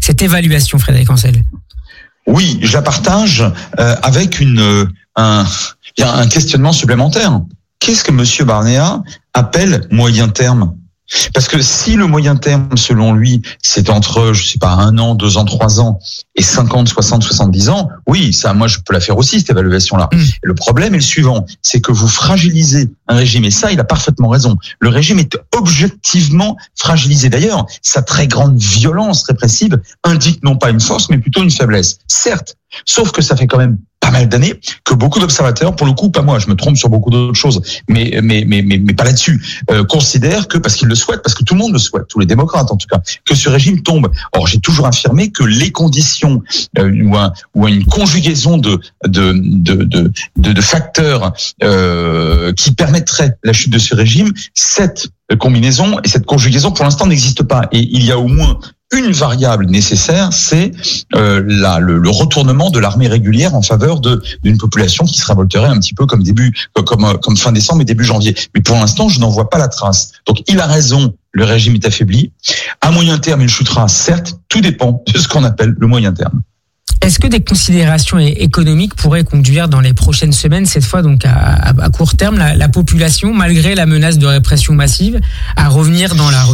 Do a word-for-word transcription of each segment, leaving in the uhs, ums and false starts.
cette évaluation, Frédéric Ancel. Oui, je la partage euh, avec une un, il y a un questionnement supplémentaire. Qu'est-ce que Monsieur Barnéa appelle moyen terme ? Parce que si le moyen terme, selon lui, c'est entre, je sais pas, un an, deux ans, trois ans, et cinquante, soixante, soixante-dix ans, oui, ça, moi, je peux la faire aussi, cette évaluation-là. Mmh. Le problème est le suivant, c'est que vous fragilisez un régime, et ça, il a parfaitement raison. Le régime est objectivement fragilisé. D'ailleurs, sa très grande violence répressive indique non pas une force, mais plutôt une faiblesse. Certes, sauf que ça fait quand même pas mal d'années que beaucoup d'observateurs, pour le coup, pas moi, je me trompe sur beaucoup d'autres choses, mais mais mais mais, mais pas là-dessus, euh, considèrent que, parce qu'ils le souhaitent, parce que tout le monde le souhaite, tous les démocrates en tout cas, que ce régime tombe. Or, j'ai toujours affirmé que les conditions euh, ou un ou une conjugaison de de de de de, de facteurs euh, qui permettraient la chute de ce régime, cette combinaison et cette conjugaison pour l'instant n'existe pas. Et il y a au moins une variable nécessaire, c'est euh, la, le, le retournement de l'armée régulière en faveur de d'une population qui se révolterait un petit peu comme début, comme comme fin décembre et début janvier. Mais pour l'instant, je n'en vois pas la trace. Donc, il a raison. Le régime est affaibli. À moyen terme, il chutera. Certes, tout dépend de ce qu'on appelle le moyen terme. Est-ce que des considérations économiques pourraient conduire dans les prochaines semaines, cette fois donc à, à court terme, la, la population, malgré la menace de répression massive, à revenir dans la rue ?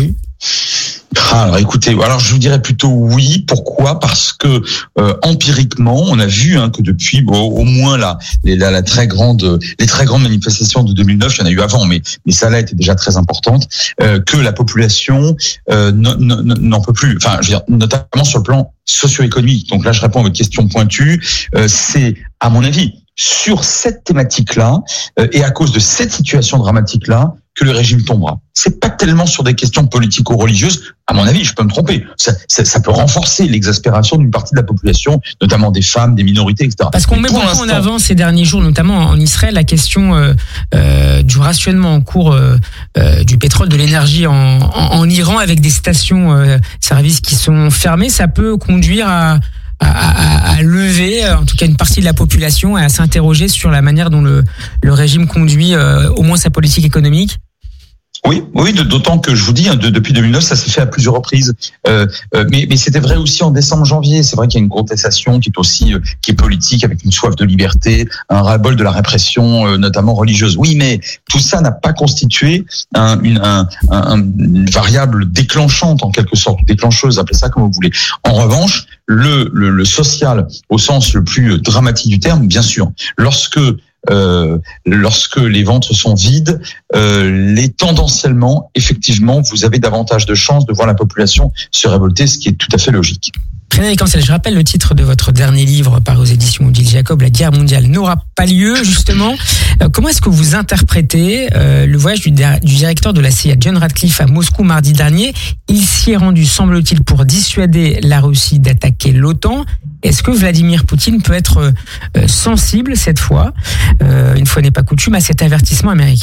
Alors écoutez, alors je vous dirais plutôt oui. Pourquoi ? Parce que euh, empiriquement, on a vu hein, que depuis bon, au moins la, la la très grande les très grandes manifestations de deux mille neuf, il y en a eu avant, mais mais ça là était déjà très importante, euh, que la population euh, n'en peut plus. Enfin, je veux dire, notamment sur le plan socio-économique. Donc là, je réponds à votre question pointue. Euh, c'est à mon avis sur cette thématique-là euh, et à cause de cette situation dramatique-là que le régime tombera. C'est pas tellement sur des questions politico-religieuses, à mon avis, je peux me tromper. Ça, ça, ça peut renforcer l'exaspération d'une partie de la population, notamment des femmes, des minorités, et cetera. Parce qu'on met beaucoup en avant ces derniers jours, notamment en Israël, la question euh, euh, du rationnement en cours euh, euh, du pétrole, de l'énergie en, en, en Iran, avec des stations euh, services qui sont fermées. Ça peut conduire à À, à, à lever, en tout cas une partie de la population, et à s'interroger sur la manière dont le, le régime conduit euh, au moins sa politique économique. Oui, oui, d'autant que je vous dis, hein, de, depuis deux mille neuf, ça s'est fait à plusieurs reprises. Euh, euh, mais, mais c'était vrai aussi en décembre, janvier. C'est vrai qu'il y a une contestation qui est aussi euh, qui est politique, avec une soif de liberté, un ras-le-bol de la répression, euh, notamment religieuse. Oui, mais tout ça n'a pas constitué un, une, un, un, une variable déclenchante en quelque sorte, déclencheuse, appelez ça comme vous voulez. En revanche, le, le, le social, au sens le plus dramatique du terme, bien sûr, lorsque Euh, lorsque les ventres sont vides, euh, les tendanciellement, effectivement, vous avez davantage de chances de voir la population se révolter, ce qui est tout à fait logique. Frédéric Ancel, je rappelle le titre de votre dernier livre paru aux éditions Odile Jacob, La guerre mondiale n'aura pas lieu, justement. Euh, comment est-ce que vous interprétez euh, le voyage du, du directeur de la C I A, John Ratcliffe, à Moscou mardi dernier ? Il s'y est rendu, semble-t-il, pour dissuader la Russie d'attaquer l'OTAN. Est-ce que Vladimir Poutine peut être euh, sensible cette fois, euh, une fois n'est pas coutume, à cet avertissement américain ?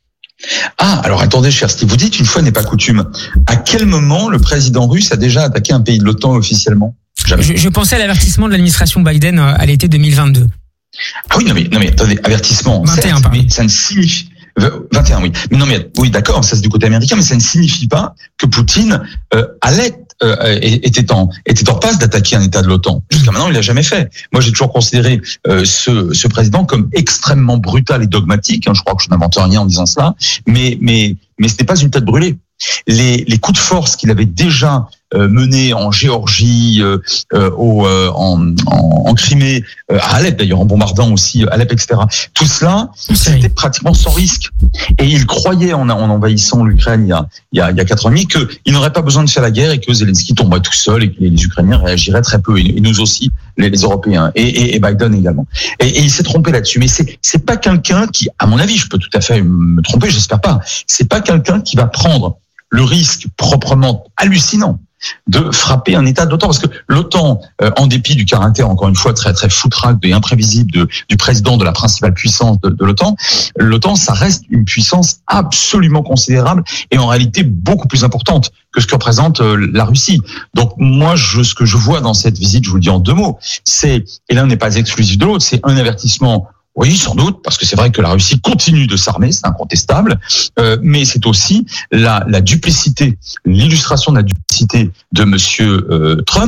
Ah, alors attendez, cher Steve, vous dites une fois n'est pas coutume. À quel moment le président russe a déjà attaqué un pays de l'OTAN officiellement ? Jamais. Je, je pensais à l'avertissement de l'administration Biden à l'été deux mille vingt-deux. Ah oui, non mais, non mais attendez, avertissement, vingt et un, certes, mais ça ne signifie... vingt et un, oui. Mais non mais, oui, d'accord, ça c'est du côté américain, mais ça ne signifie pas que Poutine euh, allait Euh, était en était en passe d'attaquer un État de l'OTAN. Jusqu'à maintenant, il l'a jamais fait. Moi, j'ai toujours considéré euh, ce ce président comme extrêmement brutal et dogmatique. Hein, je crois que je n'invente rien en disant cela. Mais mais mais ce n'est pas une tête brûlée. Les les coups de force qu'il avait déjà euh, menés en Géorgie, euh, euh, au euh, en, en en Crimée, euh, à Alep d'ailleurs, en bombardant aussi Alep, et cetera. Tout cela, c'était pratiquement sans risque. Et il croyait en, en envahissant l'Ukraine il y a il y a il y a quatre ans et demi qu'il n'aurait pas besoin de faire la guerre et que Zelensky tomberait tout seul et que les, les Ukrainiens réagiraient très peu, et, et nous aussi, les, les Européens, et, et, et Biden également. Et, et il s'est trompé là-dessus. Mais c'est c'est pas quelqu'un qui, à mon avis, je peux tout à fait me tromper, j'espère pas. C'est pas quelqu'un qui va prendre le risque proprement hallucinant de frapper un État de l'OTAN, parce que l'OTAN, euh, en dépit du caractère encore une fois très très foutraque et imprévisible de, du président de la principale puissance de, de l'OTAN, l'OTAN, ça reste une puissance absolument considérable et en réalité beaucoup plus importante que ce que représente euh, la Russie. Donc moi, je, ce que je vois dans cette visite, je vous le dis en deux mots, c'est, et l'un n'est pas exclusif de l'autre, c'est un avertissement. Oui, sans doute, parce que c'est vrai que la Russie continue de s'armer, c'est incontestable, euh, mais c'est aussi la, la duplicité, l'illustration de la duplicité de Monsieur euh, Trump.